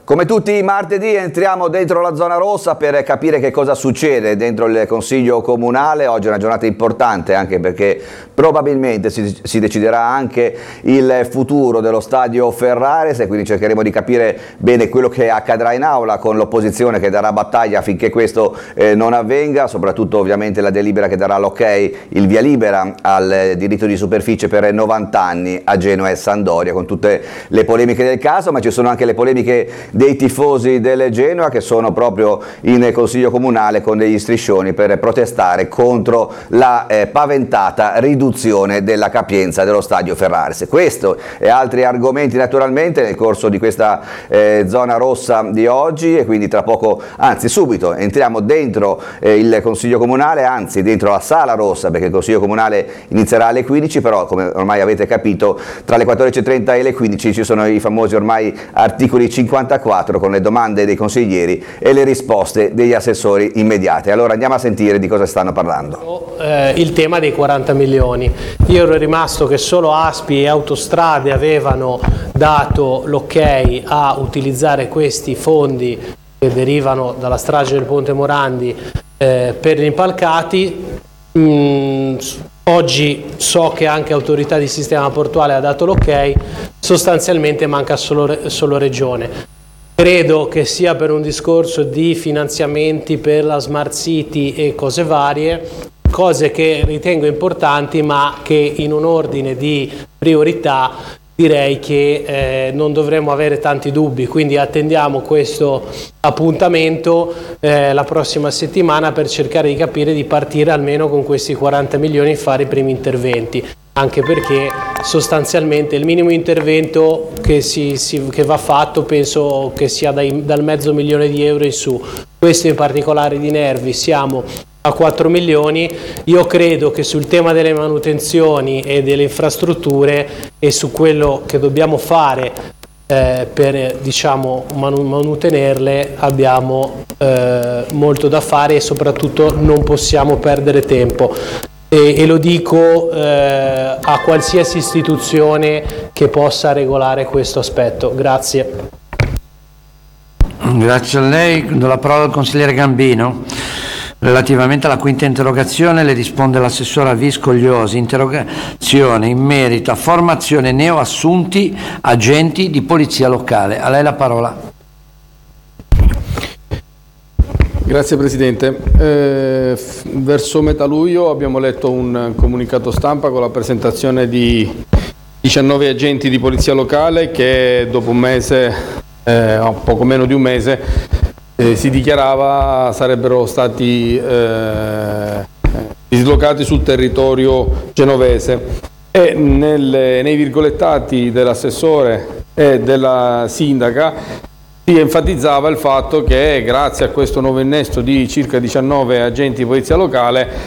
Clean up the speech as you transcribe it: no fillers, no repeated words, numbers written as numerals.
Come tutti i martedì entriamo dentro la zona rossa per capire che cosa succede dentro il Consiglio Comunale. Oggi è una giornata importante anche perché probabilmente si deciderà anche il futuro dello stadio Ferraris e quindi cercheremo di capire bene quello che accadrà in aula con l'opposizione che darà battaglia affinché questo non avvenga, soprattutto ovviamente la delibera che darà l'ok, il via libera al diritto di superficie per 90 anni a Genoa e Sampdoria, con tutte le polemiche del caso, ma ci sono anche le polemiche dei tifosi del Genoa che sono proprio in Consiglio Comunale con degli striscioni per protestare contro la paventata riduzione della capienza dello stadio Ferraris. Questo e altri argomenti naturalmente nel corso di questa zona rossa di oggi, e quindi tra poco, anzi subito, entriamo dentro il Consiglio Comunale, anzi dentro la sala rossa, perché il Consiglio Comunale inizierà alle 15, però come ormai avete capito tra le 14:30 e le 15 ci sono i famosi ormai articoli 54 con le domande dei consiglieri e le risposte degli assessori immediate. Allora andiamo a sentire di cosa stanno parlando. Il tema dei 40 milioni. Io ero rimasto che solo ASPI e Autostrade avevano dato l'ok a utilizzare questi fondi che derivano dalla strage del Ponte Morandi per gli impalcati. Oggi so che anche Autorità di Sistema Portuale ha dato l'ok, sostanzialmente manca solo Regione. Credo che sia per un discorso di finanziamenti per la Smart City e cose varie, cose che ritengo importanti ma che in un ordine di priorità direi che non dovremmo avere tanti dubbi, quindi attendiamo questo appuntamento la prossima settimana per cercare di capire di partire almeno con questi 40 milioni e fare i primi interventi, anche perché sostanzialmente il minimo intervento che va fatto penso che sia dal mezzo milione di euro in su. Questo in particolare di Nervi siamo a 4 milioni, io credo che sul tema delle manutenzioni e delle infrastrutture e su quello che dobbiamo fare per manutenerle abbiamo molto da fare e soprattutto non possiamo perdere tempo. E lo dico a qualsiasi istituzione che possa regolare questo aspetto. Grazie. Grazie a lei. Do la parola al consigliere Gambino. Relativamente alla quinta interrogazione le risponde l'assessora Viscogliosi. Interrogazione in merito a formazione neoassunti agenti di polizia locale. A lei la parola. Grazie Presidente. Verso metà luglio abbiamo letto un comunicato stampa con la presentazione di 19 agenti di polizia locale che dopo un mese, poco meno di un mese, si dichiarava sarebbero stati dislocati sul territorio genovese e nei virgolettati dell'assessore e della sindaca si enfatizzava il fatto che grazie a questo nuovo innesto di circa 19 agenti di polizia locale